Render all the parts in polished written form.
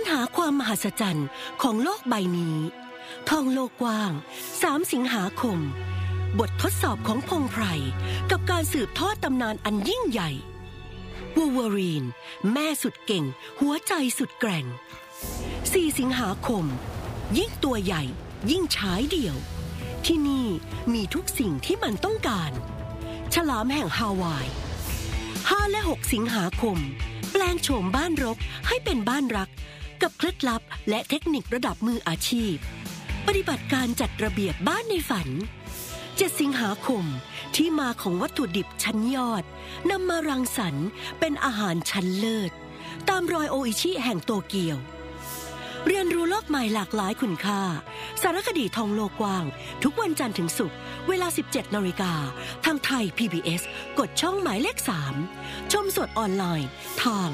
หาความมหัศจรรย์ของโลกใบนี้ท่องโลกกว้าง3 สิงหาคมบททดสอบของพงไพรกับการสืบทอดตำนานอันยิ่งใหญ่วูเวอรีนแม่สุดเก่งหัวใจสุดแกร่ง4 สิงหาคมยิ่งตัวใหญ่ยิ่งฉายเดี่ยวที่นี่มีทุกสิ่งที่มันต้องการฉลามแห่งฮาวาย5 และ 6 สิงหาคมแปลงโฉมบ้านรกให้เป็นบ้านรักกับเคล็ดลับและเทคนิคระดับมืออาชีพปฏิบัติการจัดระเบียบบ้านในฝัน7 สิงหาคมที่มาของวัตถุดิบชั้นยอดนำมารังสรรค์เป็นอาหารชั้นเลิศตามรอยโออิชิแห่งโตเกียวเรียนรู้โลกใหม่หลากหลายคุณค่าสารคดีท่องโลกกว้างทุกวันจันทร์ถึงศุกร์เวลา 17 นาฬิกาทางไทย PBS กดช่องหมายเลข 3ชมสดออนไลน์ทาง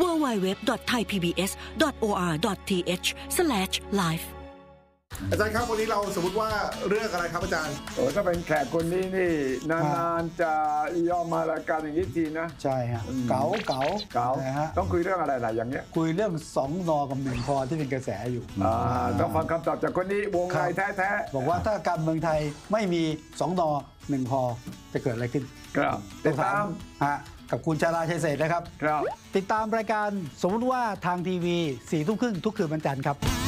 www.thaipbs.or.th/live อาจารย์ครับวันนี้เราสมมติว่าเรื่องอะไรครับอาจารย์ถ้าเป็นแขกคนนี้นี่นานๆจะย่อมารายการอย่างนี้ทีนะใช่ฮะเก๋านะฮะต้องคุยเรื่องอะไรหลายอย่างเงี้ยคุยเรื่อง2 นอกับ1 พอที่เป็นกระแสอยู่ต้องฟังคำตอบจากคนนี้วงในแท้ๆบอกว่าถ้าการเมืองไทยไม่มี2 นอ 1 พอจะเกิดอะไรขึ้นครับติดตามกับคุณชาลาชัยเศรษฐ์นะครับติดตามรายการสมมติว่าทางทีวี 4 ทุ่มครึ่งทุกคืนวันจันทร์ครับ